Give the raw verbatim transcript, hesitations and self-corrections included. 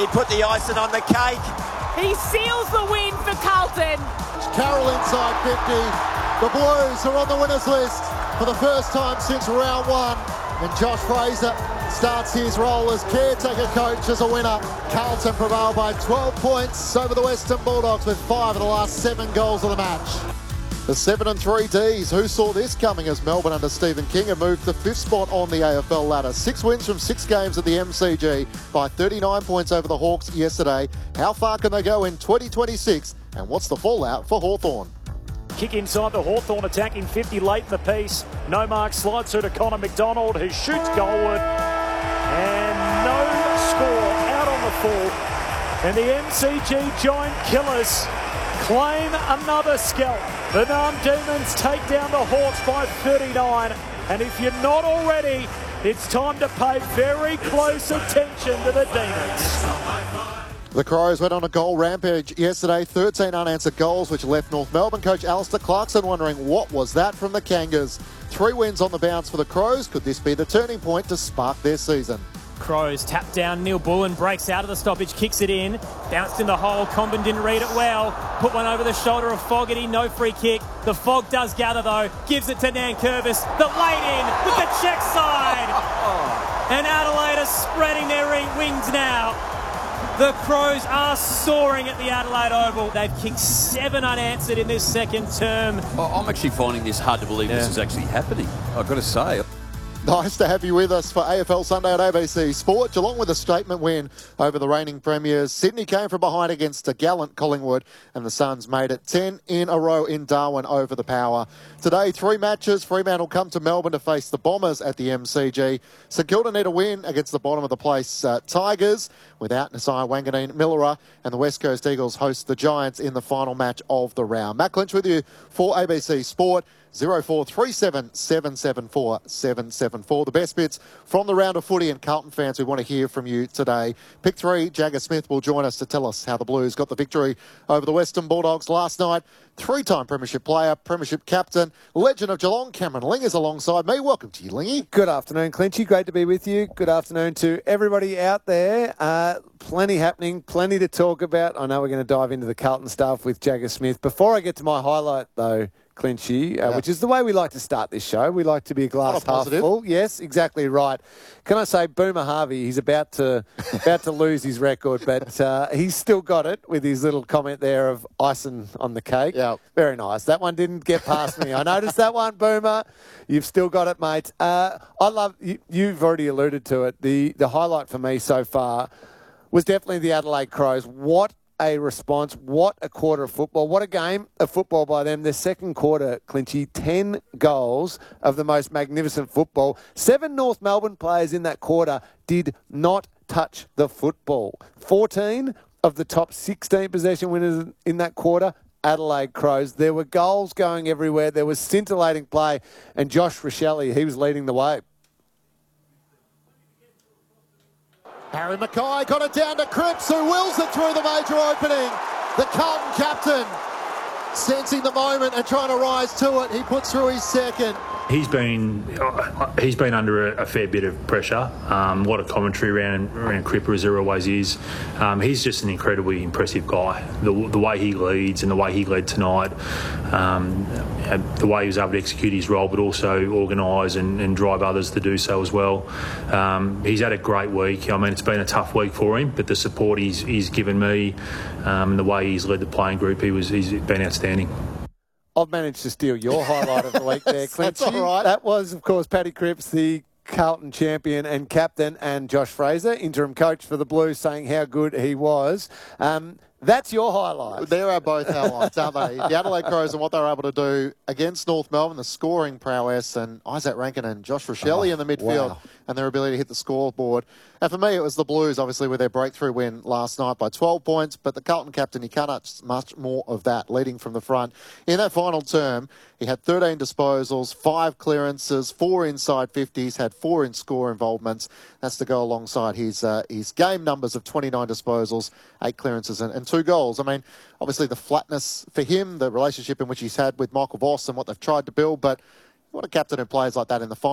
He put the icing on the cake. He seals the win for Carlton. Carroll inside fifty. The Blues are on the winners list for the first time since round one. And Josh Fraser starts his role as caretaker coach as a winner. Carlton prevailed by twelve points over the Western Bulldogs with five of the last seven goals of the match. The seven and three Ds, who saw this coming as Melbourne under Stephen King have moved the fifth spot on the A F L ladder. Six wins from six games at the M C G by thirty-nine points over the Hawks yesterday. How far can they go in twenty twenty-six? And what's the fallout for Hawthorn? Kick inside the Hawthorn attacking fifty late in the piece. No mark slides through to Connor McDonald, who shoots goalward. And no score out on the full. And the M C G Giant Killers claim another scalp. The Narm Demons take down the Hawks by thirty-nine. And if you're not already, it's time to pay very close attention to the Demons. The Crows went on a goal rampage yesterday, thirteen unanswered goals, which left North Melbourne coach Alistair Clarkson wondering what was that from the Kangas. Three wins on the bounce for the Crows. Could this be the turning point to spark their season? Crows tap down. Neil Bullen breaks out of the stoppage, kicks it in, bounced in the hole. Comben didn't read it well. Put one over the shoulder of Fogarty. No free kick. The Fog does gather though. Gives it to Nankervis. The late in with the check side. And Adelaide are spreading their wings now. The Crows are soaring at the Adelaide Oval. They've kicked seven unanswered in this second term. I'm actually finding this hard to believe yeah. this is actually happening, I've got to say. Nice to have you with us for A F L Sunday at A B C Sport. Geelong with a statement win over the reigning premiers. Sydney came from behind against a gallant Collingwood, and the Suns made it ten in a row in Darwin over the Power. Today, three matches. Fremantle come to Melbourne to face the Bombers at the M C G. St Kilda need a win against the bottom of the place uh, Tigers without Nasiah Wanganeen-Millera, and the West Coast Eagles host the Giants in the final match of the round. Matt Clinch with you for A B C Sport. zero four three seven, seven seven four, seven seven four. The best bits from the round of footy, and Carlton fans, we want to hear from you today. Pick three, Jagger Smith will join us to tell us how the Blues got the victory over the Western Bulldogs last night. Three-time premiership player, premiership captain, legend of Geelong, Cameron Ling is alongside me. Welcome to you, Lingy. Good afternoon, Clinchy. Great to be with you. Good afternoon to everybody out there. Uh, plenty happening, plenty to talk about. I know we're going to dive into the Carlton stuff with Jagger Smith. Before I get to my highlight, though, Clinchy, uh, yeah. which is the way we like to start this show. We like to be a glass half full. Yes, exactly right. Can I say, Boomer Harvey, he's about to about to lose his record, but uh, he's still got it with his little comment there of icing on the cake. Yeah, very nice. That one didn't get past me. I noticed that one, Boomer. You've still got it, mate. Uh, I love you, you've already alluded to it. The the highlight for me so far was definitely the Adelaide Crows. What a response. What a quarter of football. What a game of football by them. Their second quarter, Clinchy, ten goals of the most magnificent football. Seven North Melbourne players in that quarter did not touch the football. fourteen of the top sixteen possession winners in that quarter, Adelaide Crows. There were goals going everywhere. There was scintillating play. And Josh Rochelle, he was leading the way. Harry Mackay got it down to Cripps, who wills it through the major opening. The Carlton captain, sensing the moment and trying to rise to it, he puts through his second. He's been he's been under a, a fair bit of pressure. Um, a lot of commentary around around Cripper, as there always is. Um, he's just an incredibly impressive guy. The, the way he leads and the way he led tonight, um, the way he was able to execute his role, but also organise and, and drive others to do so as well. Um, he's had a great week. I mean, it's been a tough week for him, but the support he's he's given me um, and the way he's led the playing group, he was he's been outstanding. I've managed to steal your highlight of the week there, Clinchy. That's all right. That was, of course, Paddy Cripps, the Carlton champion and captain, and Josh Fraser, interim coach for the Blues, saying how good he was. Um, that's your highlight. There are both highlights, aren't they? The Adelaide Crows and what they were able to do against North Melbourne, the scoring prowess, and Isaac Rankin and Josh Rochelle oh, in the midfield, wow. and their ability to hit the scoreboard. And for me, it was the Blues, obviously, with their breakthrough win last night by twelve points. But the Carlton captain, he can't ask much more of that, leading from the front. In that final term, he had thirteen disposals, five clearances, four inside fifties, had four in score involvements. That's to go alongside his uh, his game numbers of twenty-nine disposals, eight clearances, and, and two goals. I mean, obviously, the flatness for him, the relationship in which he's had with Michael Voss and what they've tried to build. But what a captain who plays like that in the final.